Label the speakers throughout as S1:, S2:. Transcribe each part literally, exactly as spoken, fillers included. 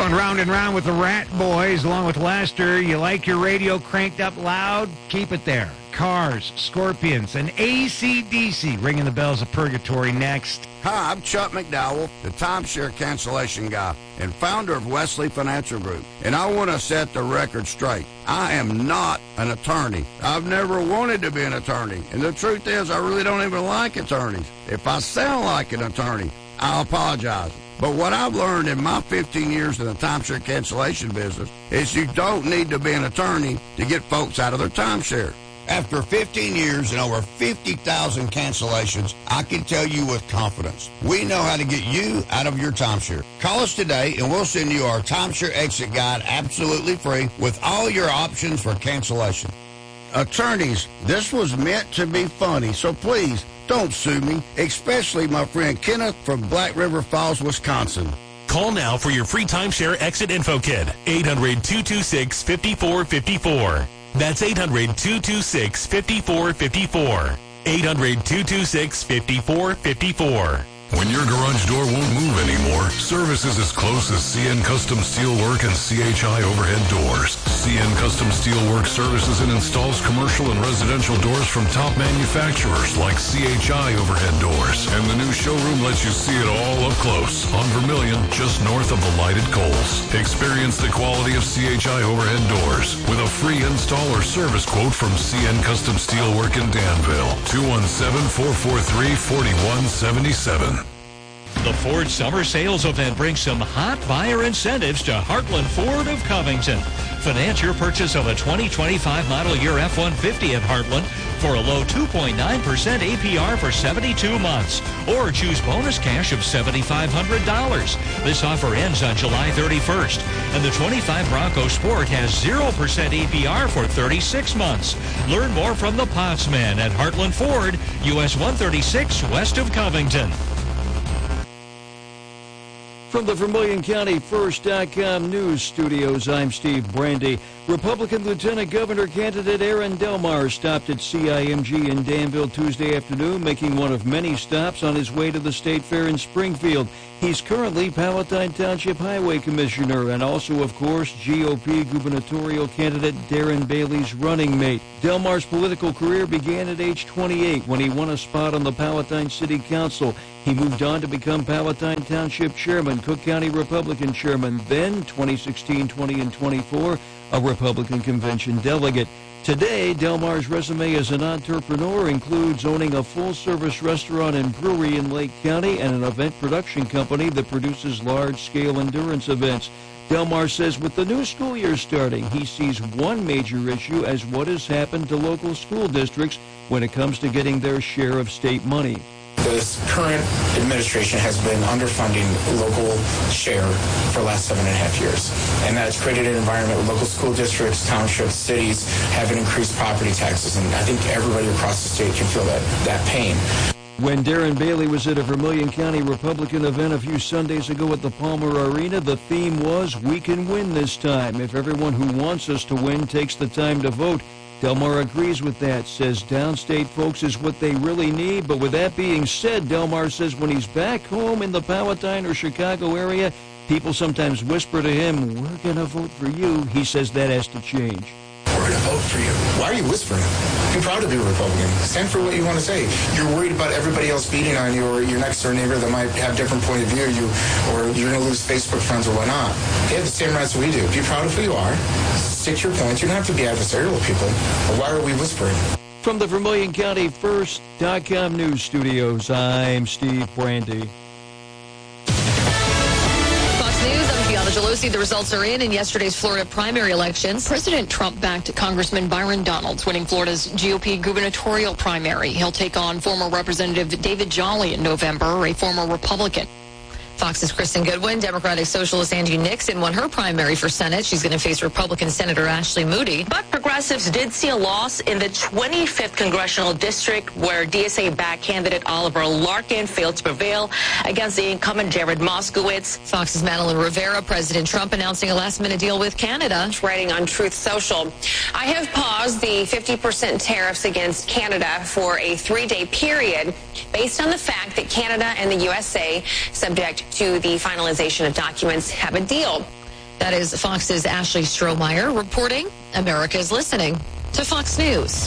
S1: Going round and round with the Rat Boys, along with Lester. You like your radio cranked up loud? Keep it there. Cars, Scorpions, and A C D C ringing the bells of purgatory next.
S2: Hi, I'm Chuck McDowell, the timeshare cancellation guy and founder of Wesley Financial Group. And I want to set the record straight. I am not an attorney. I've never wanted to be an attorney. And the truth is, I really don't even like attorneys. If I sound like an attorney, I apologize. But what I've learned in my fifteen years in the timeshare cancellation business is you don't need to be an attorney to get folks out of their timeshare. After fifteen years and over fifty thousand cancellations, I can tell you with confidence, we know how to get you out of your timeshare. Call us today and we'll send you our timeshare exit guide absolutely free with all your options for cancellation. Attorneys, this was meant to be funny, so please don't sue me, especially my friend Kenneth from Black River Falls, Wisconsin.
S3: Call now for your free timeshare exit info kit. eight hundred, two two six, five four five four. That's eight hundred, two two six, five four five four. eight hundred, two two six, five four five four.
S4: When your garage door won't move anymore, service is as close as C N Custom Steelwork and C H I Overhead Doors. C N Custom Steelwork services and installs commercial and residential doors from top manufacturers like C H I Overhead Doors. And the new showroom lets you see it all up close on Vermilion, just north of the lighted coals. Experience the quality of C H I Overhead Doors with a free install or service quote from C N Custom Steelwork in Danville. two one seven, four four three, four one seven seven.
S5: The Ford Summer Sales Event brings some hot buyer incentives to Heartland Ford of Covington. Finance your purchase of a twenty twenty-five model year F one fifty at Heartland for a low two point nine percent A P R for seventy-two months, or choose bonus cash of seven thousand five hundred dollars. This offer ends on July thirty-first, and the twenty-five Bronco Sport has zero percent A P R for thirty-six months. Learn more from the Potsman at Heartland Ford, U S one thirty-six west of Covington.
S6: From the Vermilion County First dot com news studios, I'm Steve Brandy. Republican Lieutenant Governor candidate Aaron Delmar stopped at C I M G in Danville Tuesday afternoon, making one of many stops on his way to the State Fair in Springfield. He's currently Palatine Township Highway Commissioner and also, of course, G O P gubernatorial candidate Darren Bailey's running mate. Delmar's political career began at age twenty-eight when he won a spot on the Palatine City Council. He moved on to become Palatine Township Chairman, Cook County Republican Chairman, then twenty sixteen, twenty, and twenty-four, a Republican Convention delegate. Today, Delmar's resume as an entrepreneur includes owning a full-service restaurant and brewery in Lake County and an event production company that produces large-scale endurance events. Delmar says with the new school year starting, he sees one major issue as what has happened to local school districts when it comes to getting their share of state money.
S7: This current administration has been underfunding local share for the last seven and a half years. And that's created an environment where local school districts, townships, cities have increased property taxes. And I think everybody across the state can feel that, that pain.
S6: When Darren Bailey was at a Vermilion County Republican event a few Sundays ago at the Palmer Arena, the theme was, "We can win this time if everyone who wants us to win takes the time to vote." Delmar agrees with that, says downstate folks is what they really need. But with that being said, Delmar says when he's back home in the Palatine or Chicago area, people sometimes whisper to him, "We're going to vote for you." He says that has to change.
S7: We're going to vote for you. Why are you whispering? Be proud to be a Republican. Stand for what you want to say. You're worried about everybody else beating on you or your next door neighbor that might have a different point of view you, or you're going to lose Facebook friends or whatnot. They have the same rights we do. Be proud of who you are. Stick to your points. You don't have to be adversarial with people. But why are we whispering?
S6: From the Vermilion County First dot com news studios, I'm Steve Brandy.
S8: Gelosi, the results are in in yesterday's Florida primary elections. President Trump backed Congressman Byron Donalds, winning Florida's G O P gubernatorial primary. He'll take on former Representative David Jolly in November, a former Republican. Fox's Kristen Goodwin, Democratic Socialist Angie Nixon won her primary for Senate. She's going to face Republican Senator Ashley Moody.
S9: But progressives did see a loss in the twenty-fifth Congressional District, where D S A-backed candidate Oliver Larkin failed to prevail against the incumbent Jared Moskowitz.
S8: Fox's Madeline Rivera, President Trump announcing a last-minute deal with Canada.
S10: Writing on Truth Social, I have paused the fifty percent tariffs against Canada for a three-day period based on the fact that Canada and the U S A, subject to the finalization of documents, have a deal.
S8: That is Fox's Ashley Strohmeyer reporting. America is listening to Fox News.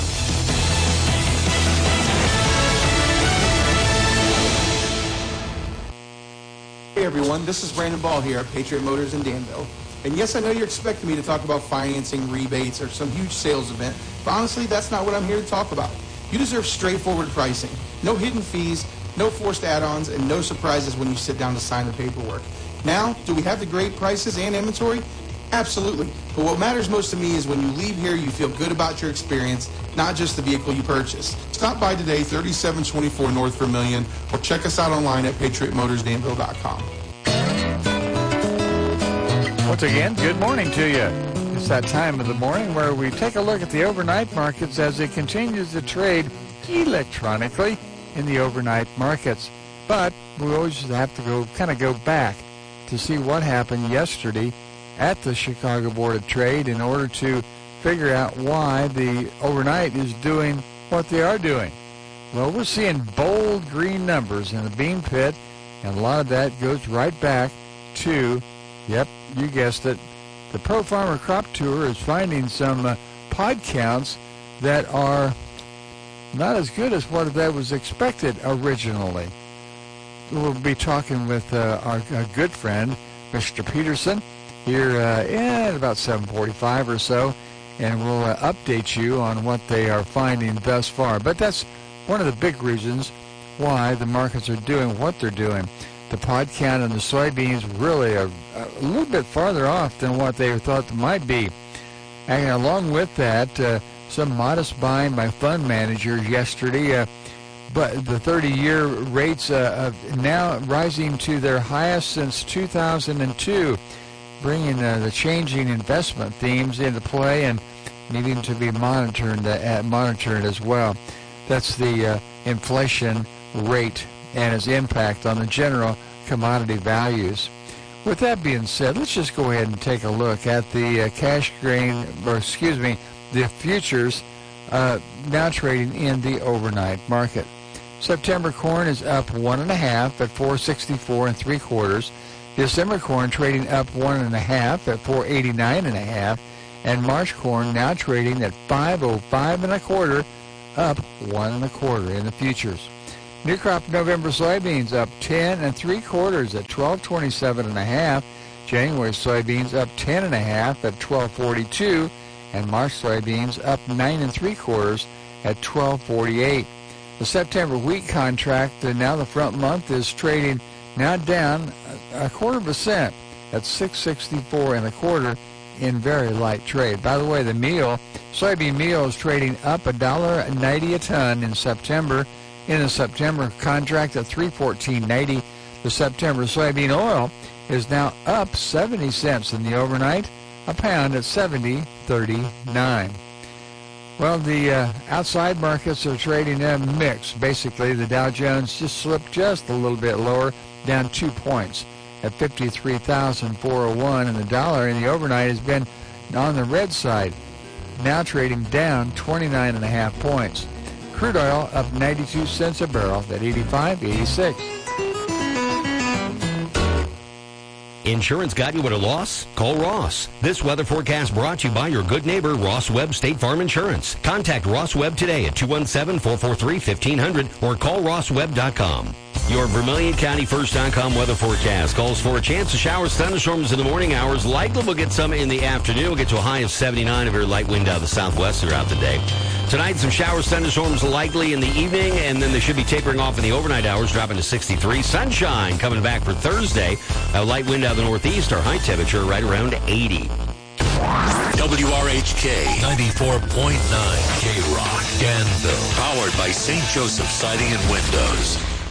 S11: Hey everyone, this is Brandon Ball here at Patriot Motors in Danville. And yes, I know you're expecting me to talk about financing, rebates, or some huge sales event, but honestly, that's not what I'm here to talk about. You deserve straightforward pricing, no hidden fees, no forced add-ons, and no surprises when you sit down to sign the paperwork. Now, do we have the great prices and inventory? Absolutely. But what matters most to me is when you leave here, you feel good about your experience, not just the vehicle you purchased. Stop by today, thirty-seven twenty-four North Vermillion, or check us out online at patriot motors danville dot com.
S12: Once again, good morning to you. It's that time of the morning where we take a look at the overnight markets as it continues to trade electronically in the overnight markets. But we always have to go kind of go back to see what happened yesterday at the Chicago Board of Trade in order to figure out why the overnight is doing what they are doing. Well, we're seeing bold green numbers in the bean pit, and a lot of that goes right back to, yep, you guessed it, the Pro Farmer Crop Tour is finding some uh, pod counts that are not as good as what that was expected originally. We'll be talking with uh, our, our good friend, Mister Peterson, here uh, in about seven forty-five or so, and we'll uh, update you on what they are finding thus far. But that's one of the big reasons why the markets are doing what they're doing. The pod count on the soybeans really are a little bit farther off than what they thought they might be. And along with that, uh, some modest buying by fund managers yesterday, uh, but the thirty-year rates uh, uh, now rising to their highest since two thousand two, bringing uh, the changing investment themes into play and needing to be monitored, uh, monitored as well. That's the uh, inflation rate and its impact on the general commodity values. With that being said, let's just go ahead and take a look at the uh, cash grain, or excuse me, the futures uh, now trading in the overnight market. September corn is up one and a half at four sixty-four and three quarters. December corn trading up one and a half at four eighty-nine and a half, and March corn now trading at five oh five and a quarter, up one and a quarter in the futures. New crop November soybeans up ten and three quarters at twelve twenty-seven and a half. January soybeans up ten and a half at twelve forty-two, and March soybeans up nine and three quarters at twelve forty-eight. The September wheat contract, uh, now the front month, is trading now down a, a quarter of a cent at six sixty-four and a quarter in very light trade. By the way, the meal, soybean meal, is trading up a dollar ninety a ton in September. In the September contract at three fourteen ninety, the September soybean oil is now up seventy cents in the overnight, a pound at seventy thirty-nine. Well, the uh, outside markets are trading in mixed. Basically, the Dow Jones just slipped just a little bit lower, down two points at fifty-three thousand four hundred one, and the dollar in the overnight has been on the red side, now trading down twenty-nine and a half points. Crude oil up ninety-two cents a barrel at eighty-five eighty-six.
S13: Insurance got you at a loss? Call Ross. This weather forecast brought to you by your good neighbor, Ross Webb State Farm Insurance. Contact Ross Webb today at two one seven, four four three, one five zero zero or call ross webb dot com. Your Vermilion County First dot com weather forecast calls for a chance of showers, thunderstorms in the morning hours. Likely we'll get some in the afternoon. We'll get to a high of seventy-nine, a very light wind out of the southwest throughout the day. Tonight, some showers, thunderstorms likely in the evening, and then they should be tapering off in the overnight hours, dropping to sixty-three. Sunshine coming back for Thursday. A light wind out of the northeast. Our high temperature right around eighty.
S3: W R H K ninety-four point nine K-Rock, Danville. Powered by Saint Joseph Siding and Windows.